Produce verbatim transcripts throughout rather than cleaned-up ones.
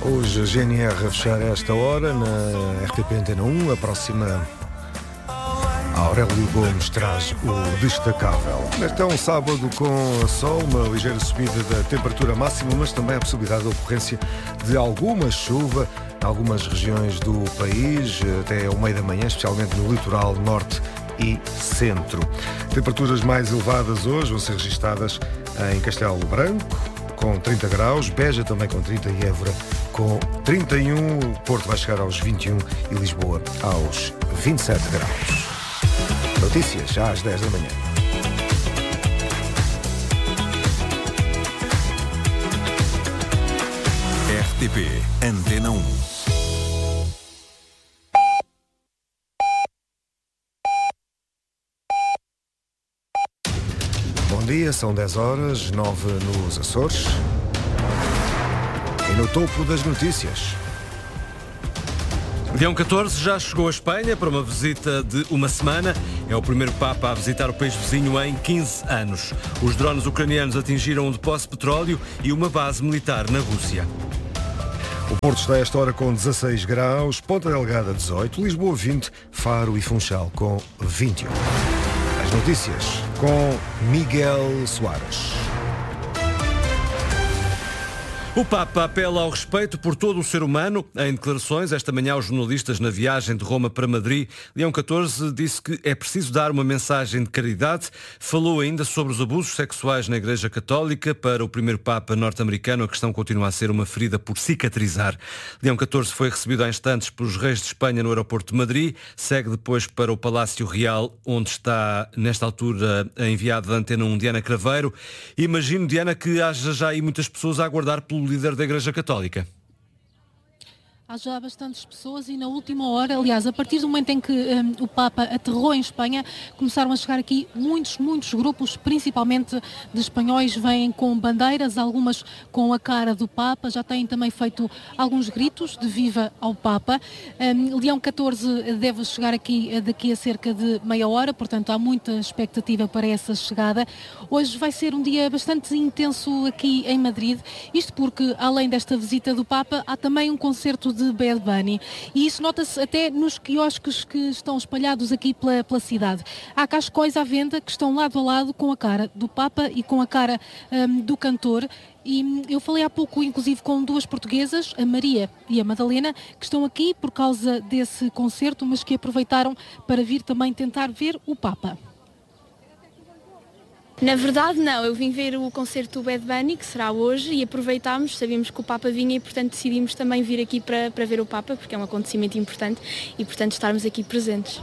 Hoje a G N R a fechar a esta hora na R T P Antena um, a próxima Aurélio Gomes traz o destacável. Este é um sábado com sol, uma ligeira subida da temperatura máxima, mas também a possibilidade de ocorrência de alguma chuva em algumas regiões do país, até ao meio da manhã, especialmente no litoral norte e centro. Temperaturas mais elevadas hoje vão ser registadas em Castelo Branco, com trinta graus, Beja também com trinta e Évora com trinta e um, Porto vai chegar aos vinte e um e Lisboa aos vinte e sete graus. Notícias já às dez da manhã. R T P Antena um. Bom dia, são dez horas, nove nos Açores. E no topo das notícias. Leão catorze já chegou à Espanha para uma visita de uma semana. É o primeiro Papa a visitar o país vizinho em quinze anos. Os drones ucranianos atingiram um depósito de petróleo e uma base militar na Rússia. O Porto está a esta hora com dezasseis graus, Ponta Delgada dezoito, Lisboa vinte, Faro e Funchal com vinte e um. As notícias com Miguel Soares. O Papa apela ao respeito por todo o ser humano. Em declarações esta manhã aos jornalistas na viagem de Roma para Madrid, Leão catorze disse que é preciso dar uma mensagem de caridade. Falou ainda sobre os abusos sexuais na Igreja Católica. Para o primeiro Papa norte-americano, a questão continua a ser uma ferida por cicatrizar. Leão catorze foi recebido há instantes pelos reis de Espanha no aeroporto de Madrid. Segue depois para o Palácio Real, onde está, nesta altura, a enviada da Antena um, Diana Craveiro. Imagino, Diana, que haja já aí muitas pessoas a aguardar pelo líder da Igreja Católica. Há já bastantes pessoas e na última hora, aliás, a partir do momento em que um, o Papa aterrou em Espanha, começaram a chegar aqui muitos, muitos grupos, principalmente de espanhóis, vêm com bandeiras, algumas com a cara do Papa, já têm também feito alguns gritos de viva ao Papa. Um, Leão catorze deve chegar aqui daqui a cerca de meia hora, portanto há muita expectativa para essa chegada. Hoje vai ser um dia bastante intenso aqui em Madrid, isto porque, além desta visita do Papa, há também um concerto de Bad Bunny, e isso nota-se até nos quiosques que estão espalhados aqui pela, pela cidade. Há cascóis à venda que estão lado a lado com a cara do Papa e com a cara um, do cantor. E eu falei há pouco, inclusive, com duas portuguesas, a Maria e a Madalena, que estão aqui por causa desse concerto, mas que aproveitaram para vir também tentar ver o Papa. Na verdade não, eu vim ver o concerto do Bad Bunny, que será hoje, e aproveitámos, sabíamos que o Papa vinha e portanto decidimos também vir aqui para, para ver o Papa, porque é um acontecimento importante e portanto estarmos aqui presentes.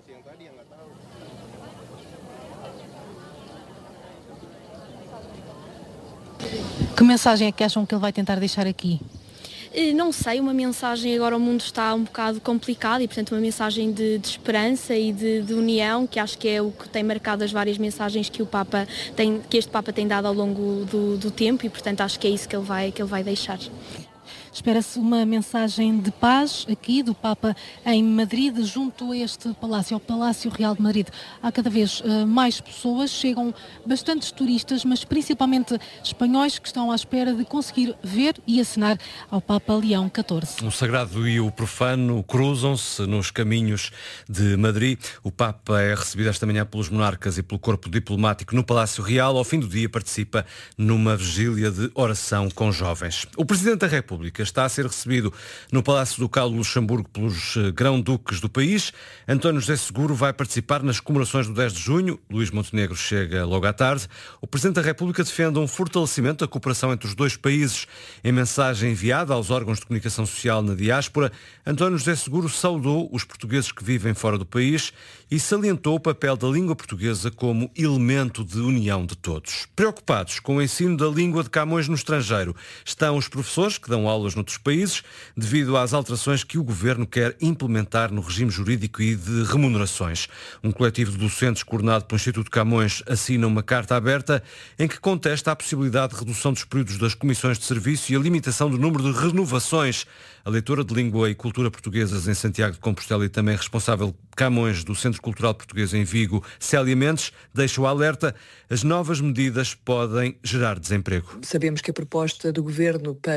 Que mensagem é que acham que ele vai tentar deixar aqui? Não sei, uma mensagem, agora o mundo está um bocado complicado e portanto uma mensagem de, de esperança e de, de união, que acho que é o que tem marcado as várias mensagens que o Papa tem, que este Papa tem dado ao longo do, do tempo, e portanto acho que é isso que ele vai, que ele vai deixar. Espera-se uma mensagem de paz aqui do Papa em Madrid, junto a este palácio, ao Palácio Real de Madrid. Há cada vez uh, mais pessoas, chegam bastantes turistas, mas principalmente espanhóis que estão à espera de conseguir ver e acenar ao Papa Leão catorze. O sagrado e o profano cruzam-se nos caminhos de Madrid. O Papa é recebido esta manhã pelos monarcas e pelo corpo diplomático no Palácio Real. Ao fim do dia participa numa vigília de oração com jovens. O Presidente da República está a ser recebido no Palácio Ducal do Luxemburgo pelos grão-duques do país. António José Seguro vai participar nas comemorações do dez de junho. Luís Montenegro chega logo à tarde. O Presidente da República defende um fortalecimento da cooperação entre os dois países. Em mensagem enviada aos órgãos de comunicação social na diáspora, António José Seguro saudou os portugueses que vivem fora do país e salientou o papel da língua portuguesa como elemento de união de todos. Preocupados com o ensino da língua de Camões no estrangeiro estão os professores que dão aulas noutros países, devido às alterações que o Governo quer implementar no regime jurídico e de remunerações. Um coletivo de docentes coordenado pelo Instituto Camões assina uma carta aberta em que contesta a possibilidade de redução dos períodos das comissões de serviço e a limitação do número de renovações. A leitora de Língua e Cultura Portuguesas em Santiago de Compostela e também responsável Camões do Centro Cultural Português em Vigo, Célia Mendes, deixa o alerta: as novas medidas podem gerar desemprego. Sabemos que a proposta do Governo para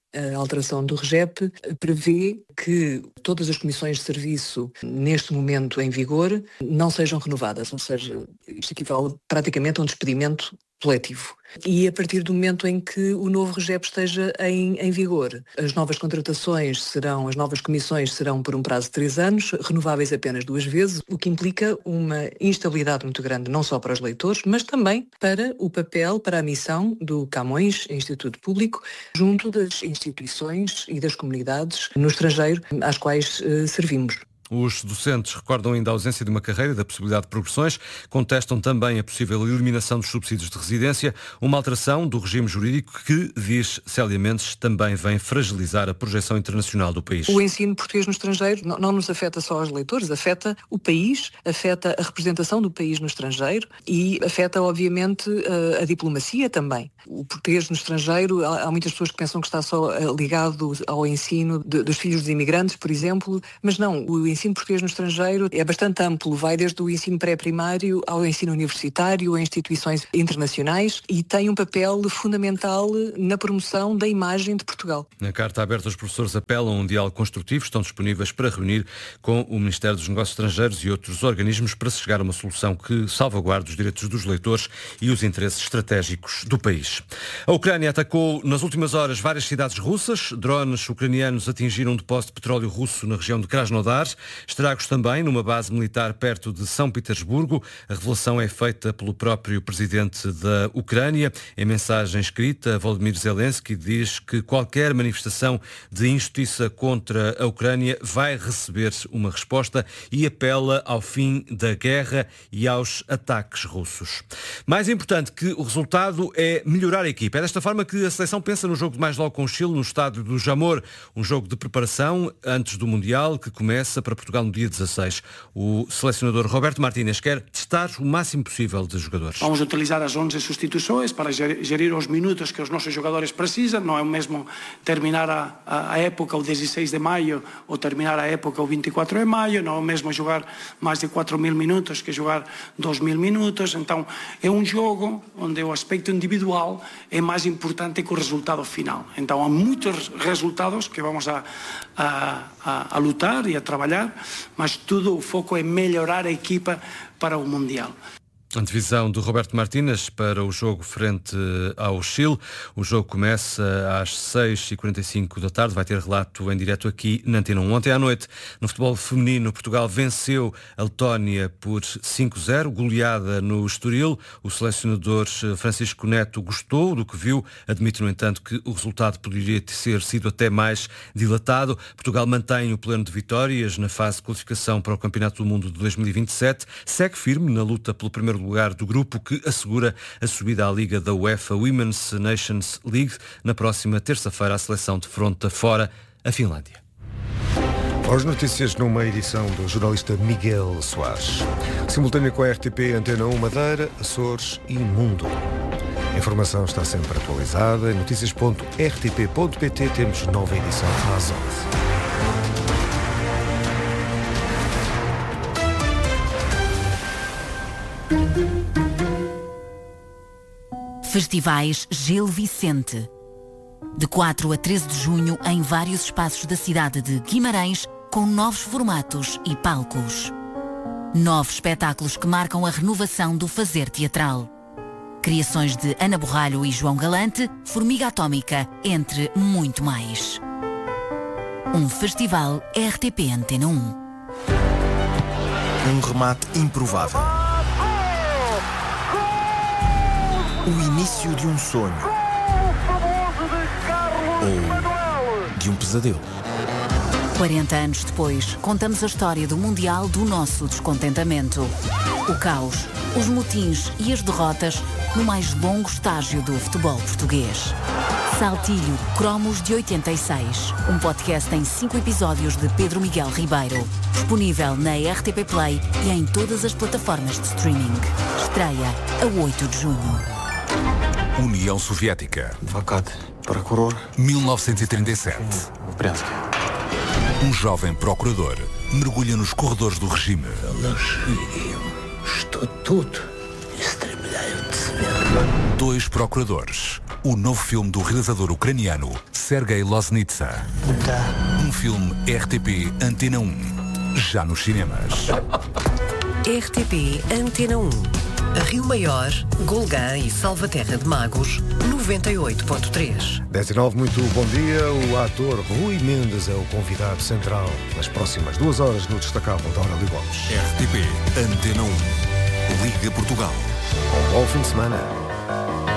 A alteração do REGEP prevê que todas as comissões de serviço, neste momento em vigor, não sejam renovadas, ou seja, isto equivale praticamente a um despedimento coletivo. E a partir do momento em que o novo REGEP esteja em, em vigor, as novas contratações serão, as novas comissões serão por um prazo de três anos, renováveis apenas duas vezes, o que implica uma instabilidade muito grande, não só para os leitores, mas também para o papel, para a missão do Camões Instituto Público, junto das instituições e das comunidades no estrangeiro às quais eh, servimos. Os docentes recordam ainda a ausência de uma carreira e da possibilidade de progressões, contestam também a possível eliminação dos subsídios de residência, uma alteração do regime jurídico que, diz Célia Mendes, também vem fragilizar a projeção internacional do país. O ensino português no estrangeiro não, não nos afeta só aos leitores, afeta o país, afeta a representação do país no estrangeiro e afeta, obviamente, a, a diplomacia também. O português no estrangeiro, há, há muitas pessoas que pensam que está só ligado ao ensino de, dos filhos dos imigrantes, por exemplo, mas não, o ensino O ensino português no estrangeiro é bastante amplo, vai desde o ensino pré-primário ao ensino universitário, a instituições internacionais e tem um papel fundamental na promoção da imagem de Portugal. Na carta aberta, os professores apelam a um diálogo construtivo, estão disponíveis para reunir com o Ministério dos Negócios Estrangeiros e outros organismos para se chegar a uma solução que salvaguarde os direitos dos leitores e os interesses estratégicos do país. A Ucrânia atacou nas últimas horas várias cidades russas, drones ucranianos atingiram um depósito de petróleo russo na região de Krasnodar. Estragos também numa base militar perto de São Petersburgo. A revelação é feita pelo próprio presidente da Ucrânia. Em mensagem escrita, Volodymyr Zelensky diz que qualquer manifestação de injustiça contra a Ucrânia vai receber uma resposta e apela ao fim da guerra e aos ataques russos. Mais importante que o resultado é melhorar a equipa. É desta forma que a seleção pensa no jogo de mais logo com o Chile, no estádio do Jamor, um jogo de preparação antes do Mundial que começa para Portugal no dia dezasseis. O selecionador Roberto Martínez quer testar o máximo possível de jogadores. Vamos utilizar as onze substituições para gerir os minutos que os nossos jogadores precisam. Não é o mesmo terminar a, a, a época o dezesseis de maio ou terminar a época o vinte e quatro de maio. Não é o mesmo jogar mais de quatro mil minutos que jogar dois mil minutos. Então é um jogo onde o aspecto individual é mais importante que o resultado final. Então há muitos resultados que vamos a, a, a, a lutar e a trabalhar, mas tudo o foco é melhorar a equipa para o Mundial. A divisão do Roberto Martínez para o jogo frente ao Chile. O jogo começa às seis e quarenta e cinco da tarde. Vai ter relato em direto aqui na Antena um. Ontem à noite, no futebol feminino, Portugal venceu a Letónia por cinco a zero, goleada no Estoril. O selecionador Francisco Neto gostou do que viu. Admite, no entanto, que o resultado poderia ter sido até mais dilatado. Portugal mantém o plano de vitórias na fase de qualificação para o Campeonato do Mundo de dois mil e vinte e sete. Segue firme na luta pelo primeiro lugar do grupo que assegura a subida à Liga da UEFA Women's Nations League. Na próxima terça-feira, a seleção defronta fora a Finlândia. As notícias numa edição do jornalista Miguel Soares. Simultânea com a R T P, Antena um, Madeira, Açores e Mundo. A informação está sempre atualizada. Notícias ponto r t p ponto p t temos nova edição às onze. Festivais Gil Vicente. De quatro a treze de junho, em vários espaços da cidade de Guimarães, com novos formatos e palcos. Nove espetáculos que marcam a renovação do fazer teatral. Criações de Ana Borralho e João Galante, Formiga Atómica, entre muito mais. Um festival R T P Antena um. Um remate improvável. O início de um sonho. Ou de um pesadelo. quarenta anos depois, contamos a história do Mundial do nosso descontentamento. O caos, os motins e as derrotas no mais longo estágio do futebol português. Saltilho Cromos de oitenta e seis. Um podcast em cinco episódios de Pedro Miguel Ribeiro. Disponível na R T P Play e em todas as plataformas de streaming. Estreia a oito de junho. União Soviética. Advogado, procurador. mil novecentos e trinta e sete. Um jovem procurador mergulha nos corredores do regime. Estou tudo estremilhado de saber. Dois procuradores. O novo filme do realizador ucraniano Sergei Loznitsa. Um filme R T P Antena um. Já nos cinemas. R T P Antena um. Rio Maior, Golgã e Salvaterra de Magos, noventa e oito ponto três. dez e nove, muito bom dia. O ator Rui Mendes é o convidado central nas próximas duas horas no Destacável da Aurélia Gomes. R T P Antena um. Liga Portugal. Um bom fim de semana.